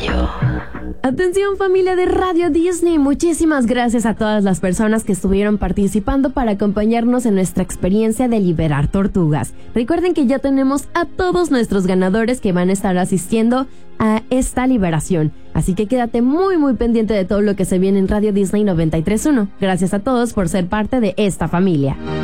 mayo. Atención, familia de Radio Disney, muchísimas gracias a todas las personas que estuvieron participando para acompañarnos en nuestra experiencia de liberar tortugas. Recuerden que ya tenemos a todos nuestros ganadores que van a estar asistiendo a esta liberación, así que quédate muy pendiente de todo lo que se viene en Radio Disney 93.1. Gracias a todos por ser parte de esta familia.